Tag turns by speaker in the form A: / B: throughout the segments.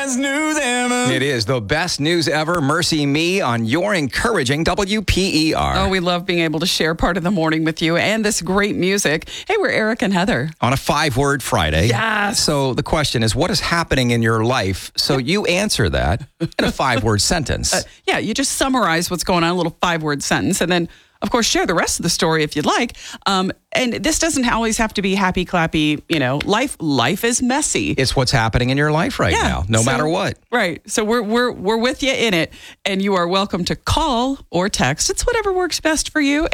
A: best news ever.
B: It is the best news ever. Mercy Me on your encouraging WPER.
C: Oh, we love being able to share part of the morning with you and this great music. Hey, we're Eric and Heather.
B: On a 5-word Friday.
C: Yes.
B: So the question is, what is happening in your life? So you answer that in a 5-word sentence.
C: Yeah, you just summarize what's going on, a little 5-word sentence, and then, of course, share the rest of the story if you'd like. And this doesn't always have to be happy, clappy. Life is messy.
B: It's what's happening in your life right now, no matter what.
C: Right. So we're with you in it, and you are welcome to call or text. It's whatever works best for you.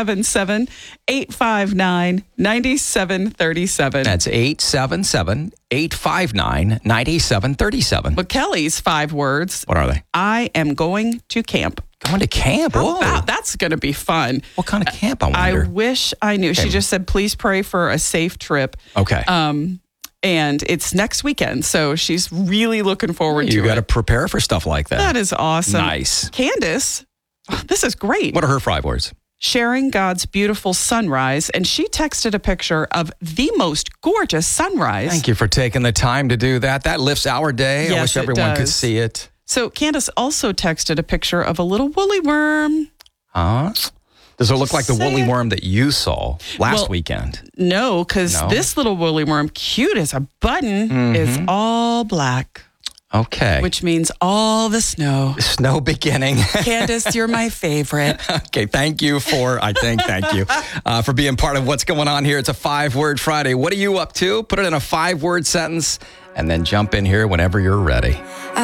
C: 877-859-9737.
B: That's 877-859-9737.
C: But Kelly's 5 words.
B: What are they?
C: I am going to camp.
B: Going to camp. Whoa.
C: That's going to be fun.
B: What kind of camp, I
C: I
B: wonder?
C: wish I knew. She just said, please pray for a safe trip.
B: Okay.
C: And it's next weekend, so she's really looking forward to it.
B: You got to prepare for stuff like that.
C: That is awesome.
B: Nice.
C: Candace, this is great.
B: What are her 5 words?
C: Sharing God's beautiful sunrise, and she texted a picture of the most gorgeous sunrise.
B: Thank you for taking the time to do that. That lifts our day. I
C: Yes,
B: wish
C: it
B: everyone could
C: does.
B: see it.
C: So Candace also texted a picture of a little woolly worm.
B: Does it look like the woolly worm that you saw last weekend?
C: No, because this little woolly worm, cute as a button, is all black.
B: Okay.
C: Which means all the snow.
B: Snow beginning.
C: Candace, you're my favorite.
B: Okay, thank you for being part of what's going on here. It's a 5-word Friday. What are you up to? Put it in a 5-word sentence and then jump in here whenever you're ready.